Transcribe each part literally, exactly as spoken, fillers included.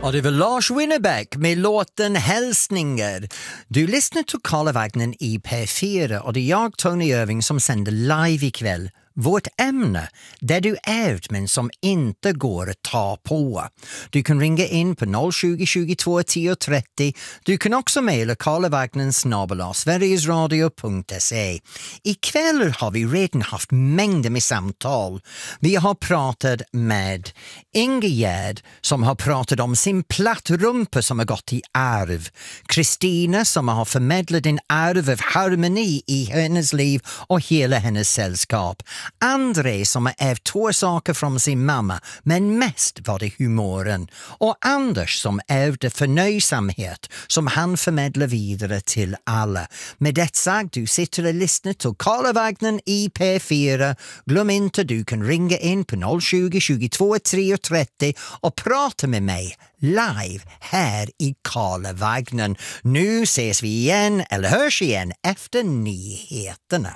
Och det var Lars Winnerbäck med låten Hälsningar. Du lyssnar till Karlavagnen i P fyra och det är jag, Tony Irving, som sänder live ikväll. Vårt ämne, det du ärvt men som inte går att ta på. Du kan ringa in på noll tjugo, tjugotvå, tio trettio. Du kan också mejla karlavagnen snabel-a sverigesradio punkt se. Ikväll har vi redan haft mängder med samtal. Vi har pratat med Ingegärd som har pratat om sin plattrumpa som har gått i arv. Kristina som har förmedlat en arv av harmoni i hennes liv och hela hennes sällskap. André som har ärvt två saker från sin mamma, men mest var det humoren. Och Anders som ärvde förnöjsamhet som han förmedlar vidare till alla. Med det sagt, du sitter och lyssnar till Karlavagnen i P fyra. Glöm inte, du kan ringa in på noll tjugo, tjugotvå, tre trettio och prata med mig live här i Karlavagnen. Nu ses vi igen, eller hörs igen, efter nyheterna.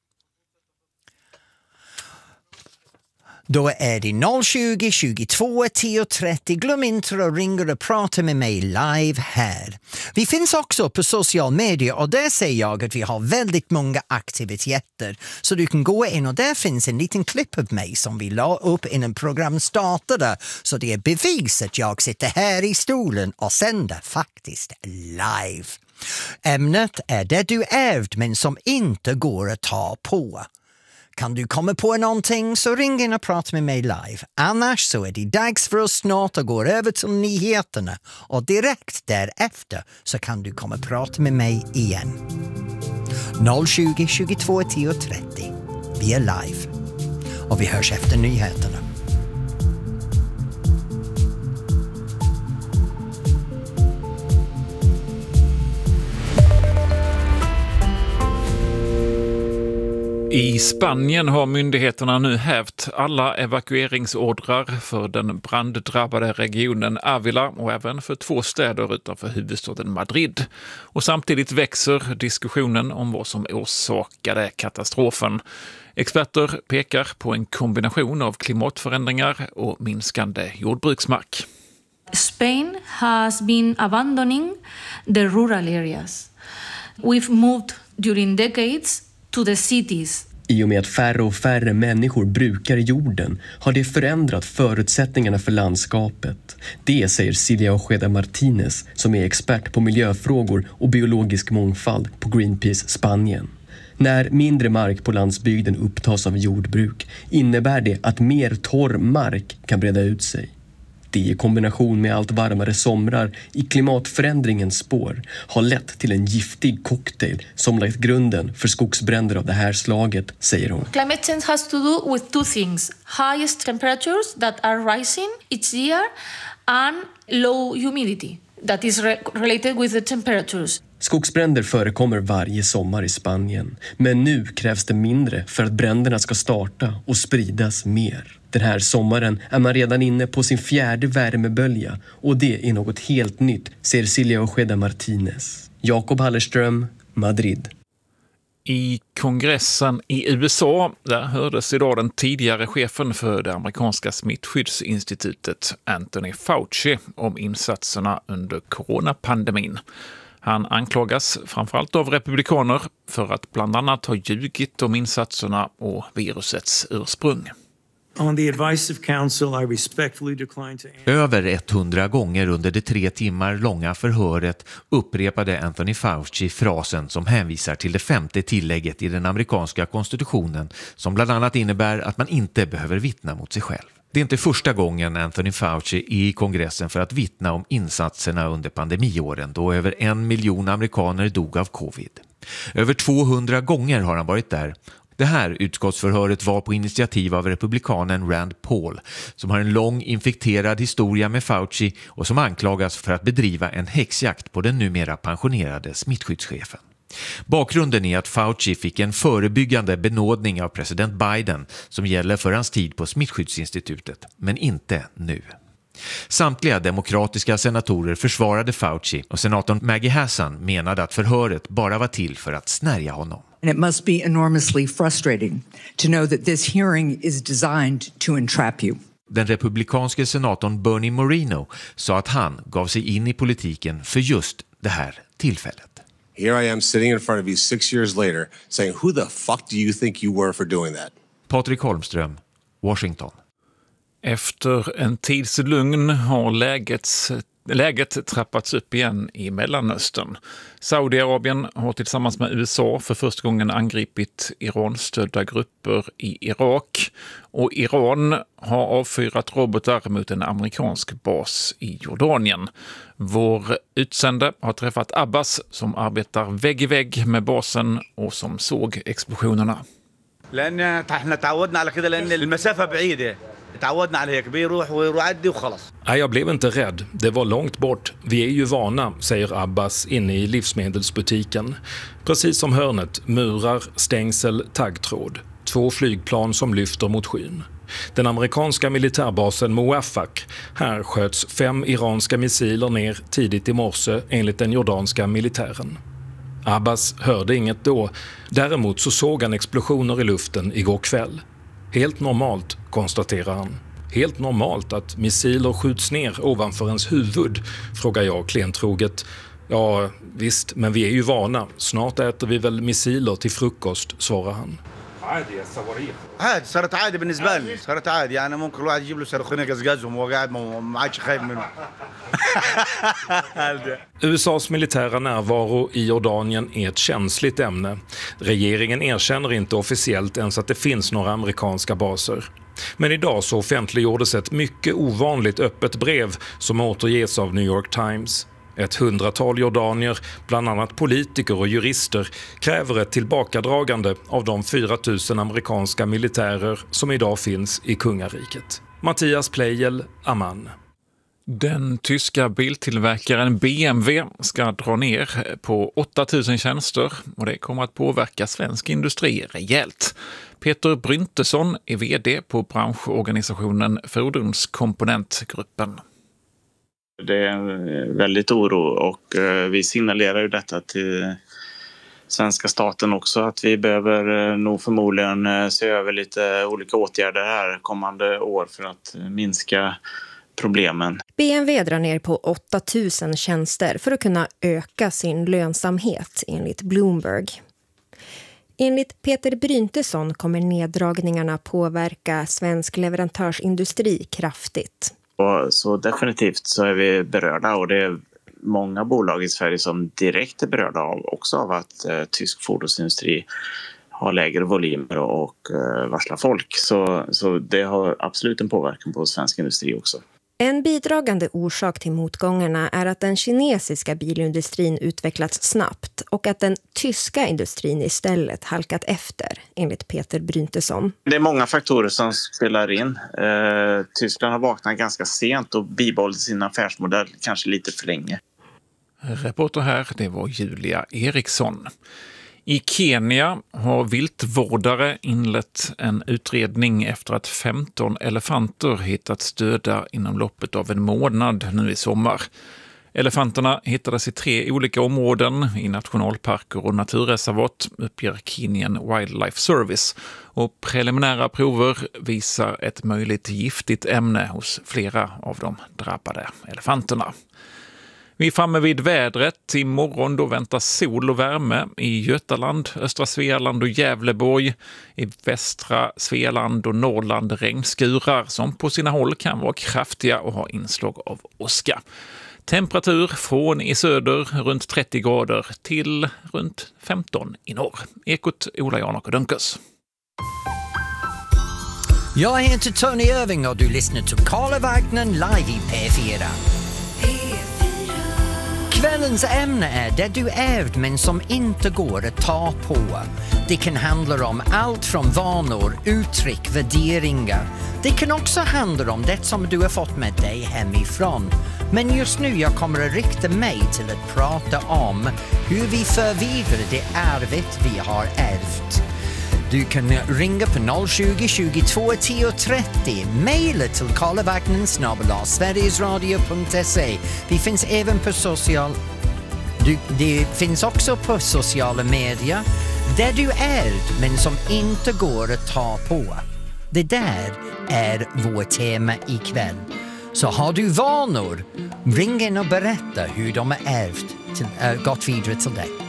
Då är det noll tjugo, tjugotvå, tio trettio. Glöm inte att ringa och prata med mig live här. Vi finns också på social media och där säger jag att vi har väldigt många aktiviteter. Så du kan gå in och där finns en liten klipp av mig som vi la upp innan program startade. Så det är bevis att jag sitter här i stolen och sänder faktiskt live. Ämnet är det du ärvt men som inte går att ta på. Kan du komma på någonting så ring in och prata med mig live. Annars så är det dags för oss snart att gå över till nyheterna. Och direkt därefter så kan du komma och prata med mig igen. noll tjugo, tjugotvå, tio trettio. Vi är live. Och vi hörs efter nyheterna. I Spanien har myndigheterna nu hävt alla evakueringsordrar för den branddrabbade regionen Ávila och även för två städer utanför huvudstaden Madrid. Och samtidigt växer diskussionen om vad som orsakade katastrofen. Experter pekar på en kombination av klimatförändringar och minskande jordbruksmark. Spain has been abandoning the rural areas. We've moved during decades to the cities. I och med att färre och färre människor brukar jorden har det förändrat förutsättningarna för landskapet. Det säger Silvia Ojeda Martínez som är expert på miljöfrågor och biologisk mångfald på Greenpeace Spanien. När mindre mark på landsbygden upptas av jordbruk innebär det att mer torr mark kan breda ut sig. Det i kombination med allt varmare somrar i klimatförändringens spår har lett till en giftig cocktail som lagt grunden för skogsbränder av det här slaget, säger hon. Climate change has to do with two things. Highest temperatures that are rising each year and low humidity that is re- related with the temperatures. Skogsbränder förekommer varje sommar i Spanien, men nu krävs det mindre för att bränderna ska starta och spridas mer. Den här sommaren är man redan inne på sin fjärde värmebölja och det är något helt nytt, säger Silvia Ojeda Martínez. Jakob Hallerström, Madrid. I kongressen i U S A där hördes idag den tidigare chefen för det amerikanska smittskyddsinstitutet Anthony Fauci om insatserna under coronapandemin. Han anklagas framförallt av republikaner för att bland annat ha ljugit om insatserna och virusets ursprung. Över hundra gånger under det tre timmar långa förhöret upprepade Anthony Fauci frasen som hänvisar till det femte tillägget i den amerikanska konstitutionen som bland annat innebär att man inte behöver vittna mot sig själv. Det är inte första gången Anthony Fauci är i kongressen för att vittna om insatserna under pandemiåren då över en miljon amerikaner dog av covid. Över tvåhundra gånger har han varit där. Det här utskottsförhöret var på initiativ av republikanen Rand Paul som har en lång infekterad historia med Fauci och som anklagas för att bedriva en häxjakt på den numera pensionerade smittskyddschefen. Bakgrunden är att Fauci fick en förebyggande benådning av president Biden som gäller för hans tid på smittskyddsinstitutet, men inte nu. Samtliga demokratiska senatorer försvarade Fauci och senatorn Maggie Hassan menade att förhöret bara var till för att snärja honom. And it must be enormously frustrating to know that this hearing is designed to entrap you. Den republikanske senatorn Bernie Moreno sa att han gav sig in i politiken för just det här tillfället. Here I am sitting in front of you six years later saying, who the fuck do you think you were for doing that? Patrik Holmström, Washington. Efter en tids lugn har lägets, läget trappats upp igen i Mellanöstern. Saudiarabien har tillsammans med U S A för första gången angripit Iran-stödda grupper i Irak. Och Iran har avfyrat robotar mot en amerikansk bas i Jordanien. Vår utsände har träffat Abbas som arbetar vägg i vägg med basen och som såg explosionerna. لأن احنا تعودنا على كده لأن المسافة بعيدة. تعودنا على هيك بيروح ويعدي وخلاص. Nej, jag blev inte rädd. Det var långt bort. Vi är ju vana, säger Abbas inne i livsmedelsbutiken. Precis som hörnet, murar, stängsel, taggtråd. Två flygplan som lyfter mot skyn. Den amerikanska militärbasen Muwaffaq. Här sköts fem iranska missiler ner tidigt i morse enligt den jordanska militären. Abbas hörde inget då. Däremot så såg han explosioner i luften igår kväll. Helt normalt, konstaterar han. Helt normalt att missiler skjuts ner ovanför ens huvud, frågar jag klentroget. Ja, visst, men vi är ju vana. Snart äter vi väl missiler till frukost, svarar han. عادي الصواريخ عادي صارت عادي بالنسبه لي صارت عادي يعني ممكن الواحد يجيب له صاروخين يقزقزهم وهو قاعد ما عادش خايف منه. U S A:s militära närvaro i Jordanien är ett känsligt ämne. Regeringen erkänner inte officiellt ens att det finns några amerikanska baser. Men idag så offentliggjordes ett mycket ovanligt öppet brev som återges av New York Times. Ett hundratal jordanier, bland annat politiker och jurister, kräver ett tillbakadragande av de fyra tusen amerikanska militärer som idag finns i kungariket. Mattias Pleijel, Amman. Den tyska biltillverkaren B M W ska dra ner på åtta tusen tjänster och det kommer att påverka svensk industri rejält. Peter Bryntesson är vd på branschorganisationen Fordonskomponentgruppen. Det är en väldigt oro och vi signalerar ju detta till svenska staten också att vi behöver nog förmodligen se över lite olika åtgärder här kommande år för att minska problemen. B M W drar ner på åtta tusen tjänster för att kunna öka sin lönsamhet enligt Bloomberg. Enligt Peter Bryntesson kommer neddragningarna påverka svensk leverantörsindustri kraftigt. Och så definitivt så är vi berörda och det är många bolag i Sverige som direkt är berörda av också av att eh, tysk fordonsindustri har lägre volymer och eh, varslar folk. Så, så det har absolut en påverkan på svensk industri också. En bidragande orsak till motgångarna är att den kinesiska bilindustrin utvecklats snabbt och att den tyska industrin istället halkat efter, enligt Peter Bryntesson. Det är många faktorer som spelar in. Eh, Tyskland har vaknat ganska sent och bibehållit sin affärsmodell kanske lite för länge. Reporter här, det var Julia Eriksson. I Kenya har viltvårdare inlett en utredning efter att femton elefanter hittats döda inom loppet av en månad nu i sommar. Elefanterna hittades i tre olika områden i nationalparker och naturreservat, uppger Kenyan Wildlife Service. Och preliminära prover visar ett möjligt giftigt ämne hos flera av de drabbade elefanterna. Vi är framme vid vädret. Imorgon då väntas sol och värme i Götaland, östra Svealand och Gävleborg. I västra Svealand och Norrland regnskurar som på sina håll kan vara kraftiga och ha inslag av åska. Temperatur från i söder runt trettio grader till runt femton i norr. Ekot Ola Janok och Dunkers. Jag heter Tony Irving och du lyssnar till Karla Wagner live i P fyra. Kvällens ämne är det du ärvt men som inte går att ta på. Det kan handla om allt från vanor, uttryck, värderingar. Det kan också handla om det som du har fått med dig hemifrån. Men just nu jag kommer att rikta mig till att prata om hur vi för vidare det arvet vi har ärvt. Du kan ringa på noll tjugo, tjugotvå, tio trettio, mejla till karlavagnen snabel-a sverigesradio punkt se. Vi finns även på social... Du, det finns också på sociala medier där du är men som inte går att ta på. Det där är vårt tema ikväll. Så har du vanor, ring in och berätta hur de är ärvt till, äh, gått vidare till dig.